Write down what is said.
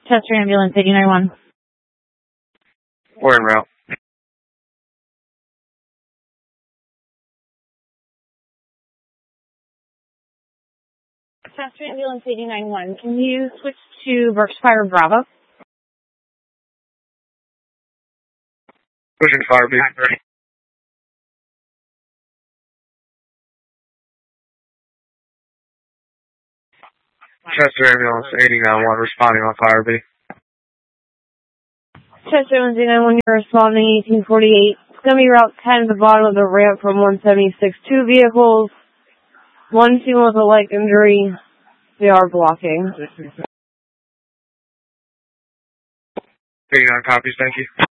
Chester Ambulance 891. We're en route. Chester Ambulance 891. Can you switch to Berkshire Bravo? Pushing fire B. Chester Ambulance 891 responding on fire B. Chester Ambulance 891, you're responding 1848. It's going to be Route 10 at the bottom of the ramp from 176. Two vehicles, one female with a leg injury. They are blocking. 89 copies, thank you.